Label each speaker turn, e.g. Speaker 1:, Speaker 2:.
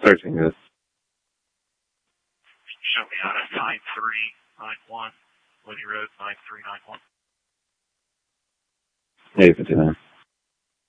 Speaker 1: Searching this.
Speaker 2: Show me out at 9391, Woody Road 9391.
Speaker 1: 859.